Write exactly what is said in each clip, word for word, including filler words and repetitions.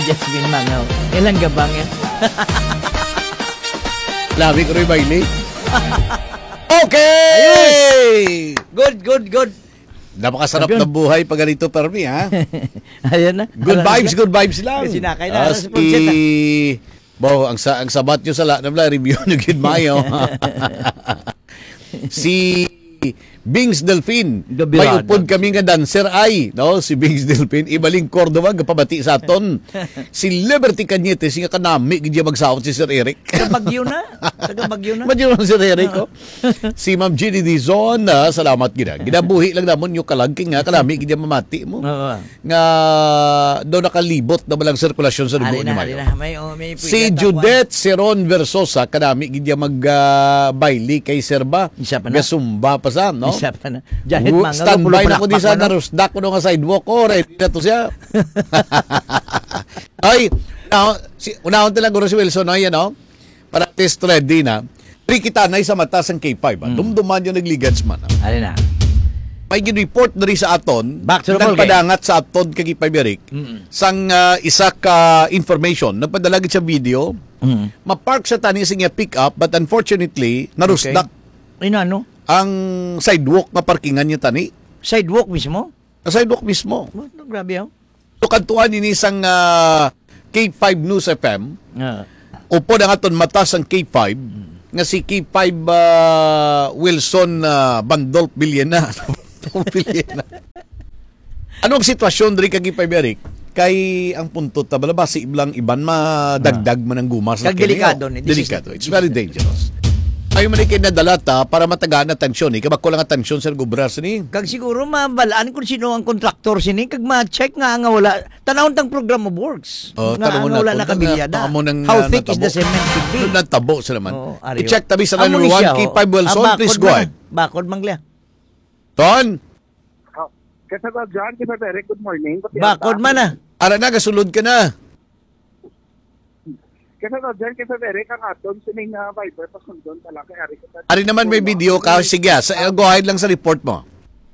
Jasmine Mangaw. Ilang gabang yan? Labi ko rin baili. Okay! Ayun! Good, good, good. Napakasarap Ayun. ng buhay pag ganito, Permi, ha? Ayan na. Good vibes, good vibes lang. Kasi nakay na. As i... Bo, ang, sa, ang sabat nyo sa lahat na review nyo gid mayo. Si Bings Delfin, may Gabirada. upod kami nga dancer ay, no? Si Bings Delfin, ibaling Cordova, gapabati sa aton. Si Liberty Cañete, siya kanami, gidya magsaot si Sir Eric. Taga-Bagyo na. Taga-Bagyo na. Madyo lang si Sir Eric, oh. Si Ma'am Ginny Dizon, ah, salamat gina. Ginabuhi lang namon yung kalagking nga, kanami, gidya mamati mo. Oo. Nga, daw nakalibot na balang sirkulasyon sa dugo Ali ni na, Mayo. ali na. May, oh, may Si puwigan, Judette Seron Versosa, kanami, gidya mag-baili kay Serba. Isa pa na. Gasumba pa sa, no? Isa pa na. Janet Wo- Mangaw. Standby na ko di sa na. narusdak ko nga sidewalk ko. Ready na to siya. Ay, now, si, unahon talaga ko si Wilson, no? Yan, no? Para test ready na. Pero kita na sa mata sang K five. Mm. Dumduman yung nagligans man. Ah. Ali na. May gin-report na rin sa aton. Back to the ball game. Nagpadangat sa aton kay K five Eric. Mm-mm. Sang uh, isa ka information. Nagpadalagit sa video. Mm. Ma-park sa tani sa nga pick up but unfortunately, narusdak Ino ano? ang sidewalk nga parkingan niya tani. Sidewalk mismo? Sa sidewalk mismo. Oh, grabe oh. So, kantuan ini sang uh, K five News F M. Ah. Upo na nga ton mata sang K five. Nga si K five uh, Wilson uh, Bandolp Villena. Villena. Ano ang sitwasyon diri kay K five Eric? Kay ang punto ta bala si iblang iban madagdag man ang gumas. Kag delikado ni. This is- Delikado. It's very dangerous. Ay man kay nadalata para matagaan na tensyon eh. Kabak ko lang ang tensyon sa gubras ni. Kag siguro mabalaan kung sino ang kontraktor sini kag ma-check nga nga wala tanawon tang program of works. Oh, nga tanong mo nga wala na- nakabilyada. Amo nang, How uh, thick is natabo. the cement could be? Doon natabo sila man. Oo, ariyo. I-check tabi sa Amo line ni one, siya, K oh. five Wilson, Ah, please bakod go man ahead. na. Bakod manglia. Ton, Kasi ba, John, kasi Derek, good morning. Bakod man na. ara na, kasulod ka na. Kasi ba, John, kasi Derek, ang aton, sining uh, Viber, pasundon pala kay Ari. Ari naman may video ka. Sige, sa, go ahead lang sa report mo.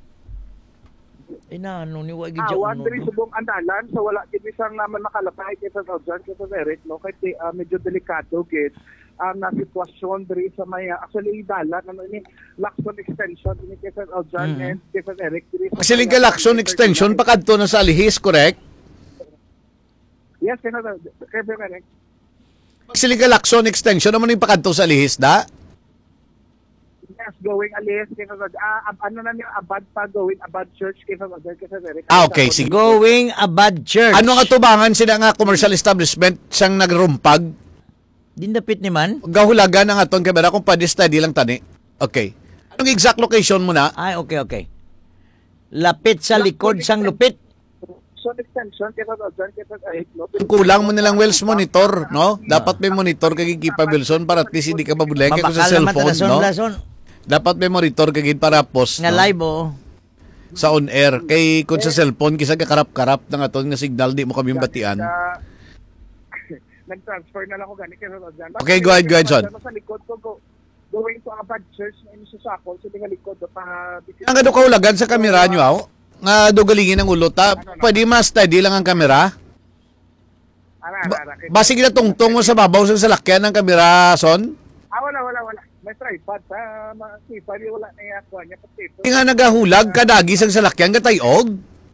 Inaano ni wagi Ah, diyan. one three subong andalan, so wala din isang naman nakalapay kasi sa John, kasi Derek, no? Kasi uh, medyo delikado, gid ang na sitwasyon diri sa may uh, actually dalan ano ni Lacson extension ni kasi John Mm. and kasi Derek diri sa Kasi ka Lacson extension, pakadto na sa Alihis, correct? Yes, kasi kasi Derek. Kasi ka Lacson extension, naman yung pakadto sa Alihis, da? Yes, going alis kasi ah, ab- ano na niya abad pa going abad church kasi kasi Derek. Ah, okay, sige. Going Abad Church. Ano nga tubangan sila nga commercial establishment siyang nagrumpag? Dindapit ni man? Gahulagan ang aton kamera kung pwede study lang tani. Okay. Anong exact location mo na? Ay, okay, okay. Lapit sa likod sang lupit. So extension kasi John kasi ay no. Kulang mo nilang Wells monitor, no? Dapat may monitor kay Kipa Wilson para at least hindi ka mabuleng kay sa Mabakal naman cellphone, talason, no? lason. Dapat may monitor kay para post Nga no? live, oh. Sa on air kay kun sa cellphone kisa kakarap-karap ng aton nga signal di mo kami batian. Uh, nag-transfer na lang ko gani kasi John. Okay, go ahead, go ahead, John. Sa likod ko go going to Abad Church na ino sa sakol sa tinga likod do pa Ang ano kahulagan sa kamera nyo, aw? Nga dogalingin ang ulo ta. Pwede mas steady lang ang kamera. Ara Ba- ara. ara. Basig na tungtong mo sa babaw sa salakyan ng kamera, son. Ah, wala wala wala. May tripod sa mga sipa di wala na iya kuha niya pati. Hindi nga nagahulag kadagi sa salakyan katayog.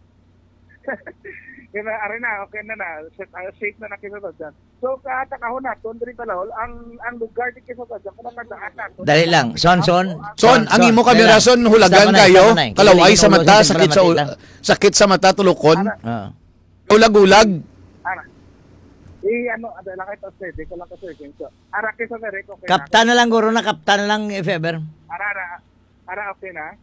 Kaya ara na okay na na safe, uh, safe na nakita John. So katakahon naton diri kalahol ang ang lugar di kisa John kung nadaan naton. Dali lang. Son, son. Son, ang imo kamera son hulagan kayo. Kalaway sa mata, sakit sa u- sakit sa mata tulukon. Ah. Ulag-ulag. Ara. Eh ano ada lang ito sa ko lang kasi so. Ara kisa Derek okay. Kaptan na lang, guro na. Kaptan na lang, if ever. Ara ara. Ara okay na.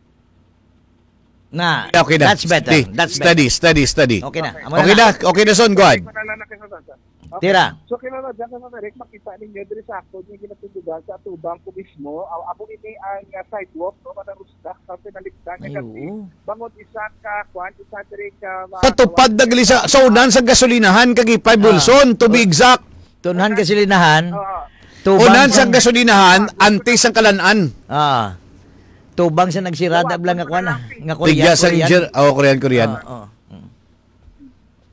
Na, Okay na. that's better. Steady, That's steady, better. steady, steady. Okay na. Amo Okay na, okay na son, go ahead. Wala na kisa John. Tira. So kaya na dyan sa Derek, makita ninyo diri sa ako yung ginatudugan sa tubang ko mismo. Aw abo ini ang uh, sidewalk no kada rusdak sa pinaligdan Ay, nga kasi. oo. Bangod isa ka kwan isa diri ka Sa tupad dagli sa sa unan sa gasolinahan kay Five Wilson to be exact. Tunhan kasi linahan. Oo. Tubang Unan sa sa... gasolinahan, antes ang kalanan. Ah. Tubang sa nagsirada blang nga kwan. Nga Korean. Tigya sa Korean. Niger, oh Korean Korean. Ah, ah. Mm.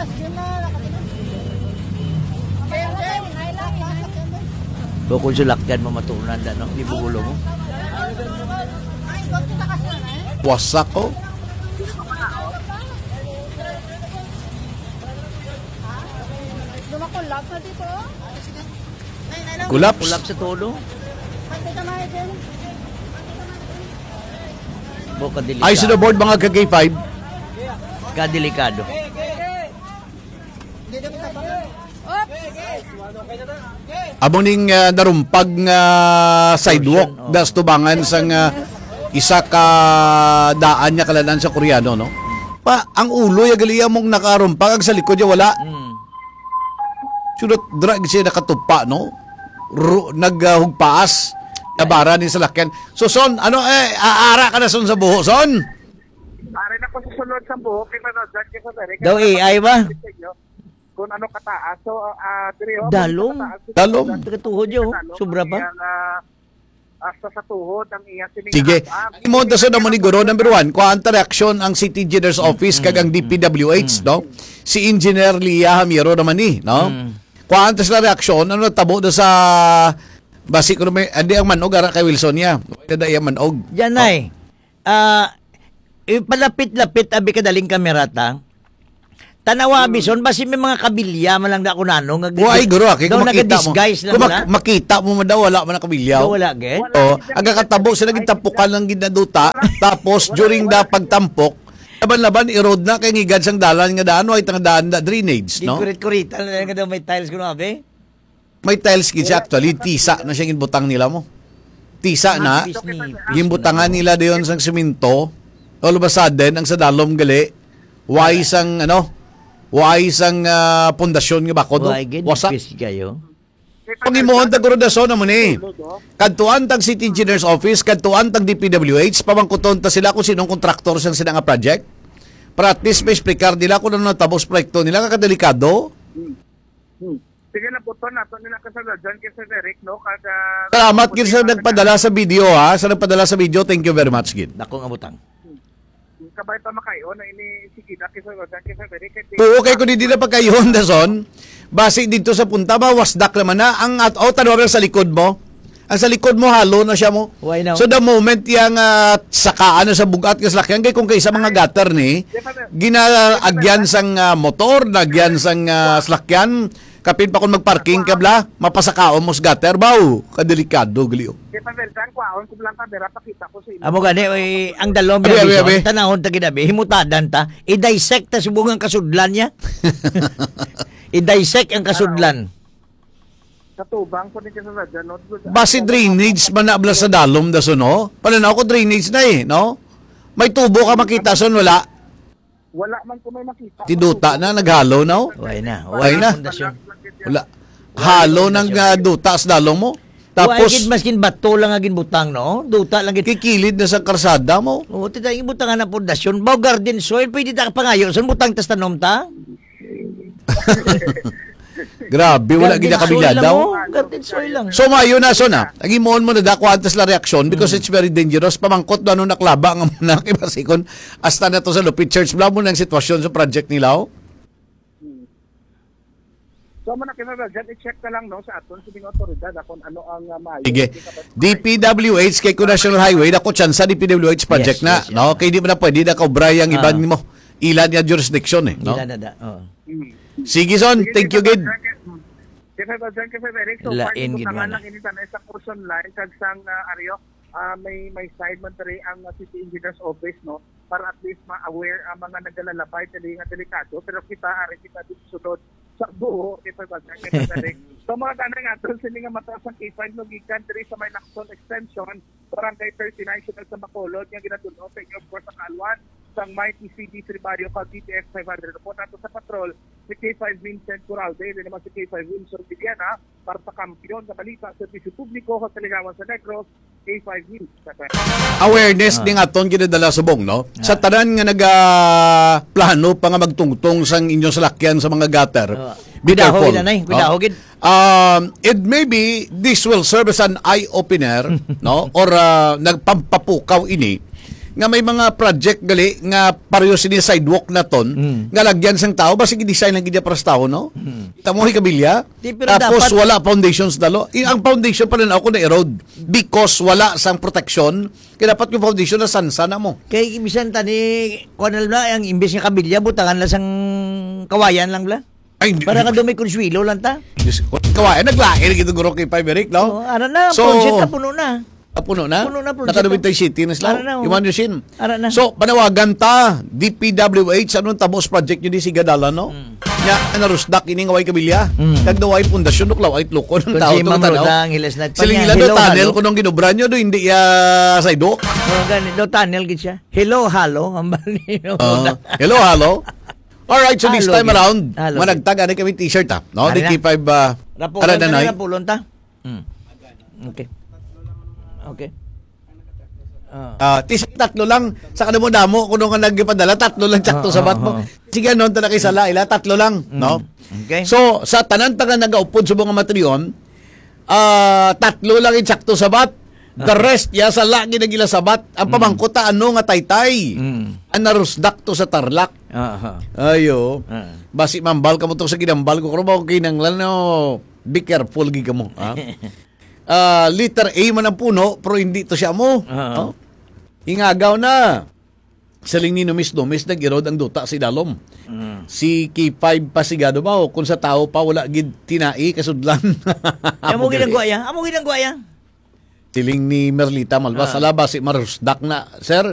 So kung sulakyan mo matunan da, no? Di bugulo mo. Wasak ko. Lumakulap na dito. Collapse. Kulap sa todo. Bo kadelikado. Ay, sa board mga ka-K five. Kadelikado. Amo ning uh, narumpag nga sidewalk Portion, oh. das tubangan sang uh, isa ka daan niya kalanan sa Koreano, no? Pa, ang ulo ya gali mong nakarumpag ang sa likod niya wala. Mm. Sunod drag siya nakatupa, no? Ru, naghugpaas na bara ni salakyan. So son, ano eh aara ka na son sa buho son? Ari na ko susunod sa buhok, kaya na dyan kaya sa Derek. Daw A I ba? Kung ano kataas. So, ah, uh, Dalong. Dalong. Tagatuhod yun. Sobra pa. Hasta sa tuhod ang iya sining. Sige. Imo da sa naman ni Guro number one, kuanta reaksyon ang City Engineer's Office kag ang D P W H, no? Si Engineer Lia Hamiro naman ni, no? Kuanta sila reaksyon, ano tabo da sa basi ko may andi ang manog ara kay Wilson niya. Kada iya manog. Yan ay. Ah, ipalapit-lapit abi kadaling kamerata. Tanawa bison basi may mga kabilya man lang da kunano nga. Buhay Guro, kay daw kung makita mo. naga-disguise lang Kung na. mak- makita mo man daw wala man ang kabilyaw. Daw wala ge. Oh, ang kakatabo sila gitampukan lang ginaduta tapos during da pagtampok laban-laban i-road na kay ngigad sang dalan nga daan ay tang daan da drainage, Di no? kurit-kurit ano nga daw may tiles kuno abi. May tiles gid siya actually tisa na siya ginbutang nila mo. Tisa na ginbutangan nila dayon sang semento. All of a sudden ang sa dalom gali why sang ano? Why sang uh, pundasyon nga bakod? Why gid Wasak. pis kayo. Kung imuhon tag Gorodason na mo ni. Kadtuan tag City Engineer's Office, kadtuan tag D P W H, pamangkuton ta sila kung sinong kontraktor sang sila nga project. Para at least may explicar nila kung ano natabos proyekto nila, kakadelikado. Sige na po to na to nila kasala dyan kay Sir Derek, no? Kada Salamat gid sa nagpadala sa video ha, sa nagpadala sa video. Thank you very much gid. Dako nga butang. kabay pa makayo na ini sige na kay Sir dyan kay Sir Derek. Oo, kay kung hindi na pagkayon, Dason, base dito sa punta ba, wasdak naman na. Ang at oh, tanong sa likod mo. Ang sa likod mo, halo na siya mo. Why now? So the moment yung uh, sakaan na sa bugat ka salakyan, kay kung kay sa mga gutter ni, ginaagyan sang uh, motor, nagyan sang uh, salakyan, kapin pa kung magparking ka bla, mapasakao mo sa gutter, baw, kadelikado, gliyo. Kaya pa velkan ko aon ko lang kamera pakita ko sa inyo. Amo gani oy, ang dalom Abi, niya abi, abi. bison, tanahon ta ginabi, himutadan ta, i-dissect ta subungang kasudlan niya. I-dissect ang kasudlan. Sa tubang ko din sa dyan, no? Base drainage man na abla sa dalom, Dason, no? Pananaw ko drainage na eh, no? May tubo ka makita, son, wala. Wala man ko may makita. Tiduta na, naghalo na, oh. Why na? Why na? Pundasyon. Wala. Halo ng uh, duta sa dalong mo. Tapos Tapos, maskin bato lang agin butang no. Duta lang gid. kikilid na sa karsada mo. O tita yung butang na pundasyon, baw garden soil pwede ta pangayo. Sun butang tas tanom ta? Grabe, wala Garden gina soil kabila lang, daw. oh. Garden soil lang. So, mayo na, so na. Ang imoon mo na dako antas la reaksyon because it's very dangerous. Pamangkot na nung naklaba nga muna kibasikon. Hasta na to sa Lupit Church. Bla mo na ang sitwasyon sa project nila, oh. So man kinala dyan i-check na lang no sa aton sa mga otoridad kung ano ang uh, maayo. Sige. D P W H kay National Highway dako chance D P W H project Yes, na, yes, yes. no? Kay di mo na pwede na kaubray ang Ah. iban mo. Ilan niya jurisdiction eh, no? Ila na da. Oh. Sige, son. Thank you, Gid. Kasi ba dyan kasi Derek, so Lain, part ito gid tangan man. lang initan na isang person line kag sang uh, Aryo ah, may may side man tari ang uh, City Engineer's Office no para at least ma-aware ang mga nagalalabay tali nga delikado pero kita ari kita dito sunod sa buo kita ba dyan kasi Derek. So mga tanang aton sini nga mataas ang K five no gikan diri sa may Lacson extension barangay thirty-nine sunod sa Bacolod nga ginatuno sa inyo of course sa Kalwan sang may T C D Tribario called T T X five hundred po nato sa patrol si K five Vincent Curalde din naman si K five Wilson Villaنا para sa kampiyon sa balita sa Servisyo Publiko sa Taligawan sa Negros K five News. Awareness ah. din aton ginadala subong, no? Sa tanan nga naga plano pa nga magtungtong sang inyong salakyan sa mga gutter. Uh, Be Kudaho careful. gid anay, kudaho gid. Um, it maybe this will serve as an eye opener, no? Or uh, nagpampapukaw ini nga may mga project gali nga pareho sini sidewalk na ton Mm. nga lagyan sang tao basi gi-design lang gid para sa tao no. Mm. Tamo hi kabilya. Di, pero Tapos dapat- wala foundations dalo. I, ang foundation pa rin ako na erode because wala sang protection. Kaya dapat yung foundation na sansana mo. Kay bisan tani kuan na ang imbes nga kabilya butangan lang sang kawayan lang bla. Ay, hindi. Para ka dumay konsuelo lang ta. Diyos ko. Kawayan, naglain gito guro kay Five Eric, no? Oh, ara na, So, project na puno na. Ah, puno na? Puno na, project Nakadumit na. tayo city na sila. Ara na, oh. Yung mga sin. Ara na. So, panawagan ta, D P W H, anong tabos project nyo di si Gadala, no? Nya, narusdak ini nga way kabilya. Mm. Kag daway pundasyon, nuklaw, ay loko ng Kung tao. si ito Ma'am tanaw. Roda ang hilas na Siling nila do, tunnel, kung nung ginubra nyo do, hindi ya sidewalk. Oh, ganito do tunnel gid siya. Hello, hello, ang bali. Uh, hello, hello. Alright, so this Halo, time gid. around, Halo, managtag, ano kami t-shirt, ha? No, Ari di na. K five, uh, Rapulon ara ta na, na noy. rapulon ta. Mm. Okay. Okay. Ah. Ah, tis tatlo lang sa kanimo damo kuno nga nagpadala tatlo lang tsakto Oo, sa bat mo. oo. Sige non ta na kay sala ila tatlo lang, no? Okay. So sa tanan taga nagaupod sa mga matriyon, ah tatlo lang yung tsakto sa bat. The rest ya sa lagi nagila sa bat. Ang pamangkota ano nga taytay. Mm. Ang narusdak to sa tarlak. Ah. Ayo. Ah. Basi mambal ka mo to sa ginambal ko kuno ba kinanglan no. Be careful gi ka mo, ha? Ah, letter A man ang puno pero hindi to siya mo. Oo. No? Ingagaw na. Saling ni Numis Numis nag-irod ang duta si Dalom. Mm. Si K five pasigado ba o kung sa tao pa wala gid tinai kasudlan. Amo ginagawa ya. Amo ginagawa ya. Siling ni Merlita Malbas. Ah. Alaba si Marusdak na. Sir,